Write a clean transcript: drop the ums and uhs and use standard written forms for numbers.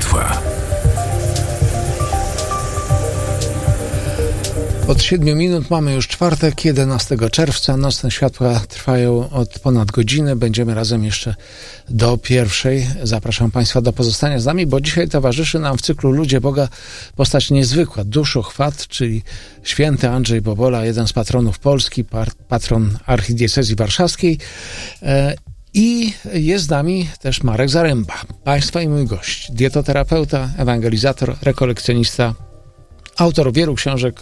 światła. Od 7 minut mamy już czwartek, 11 czerwca. Nocne światła trwają od ponad godziny. Będziemy razem jeszcze do 1:00. Zapraszam Państwa do pozostania z nami, bo dzisiaj towarzyszy nam w cyklu Ludzie Boga postać niezwykła, duszochwat, czyli święty Andrzej Bobola, jeden z patronów Polski, patron archidiecezji warszawskiej. I jest z nami też Marek Zaręba, Państwa i mój gość, dietoterapeuta, ewangelizator, rekolekcjonista, autor wielu książek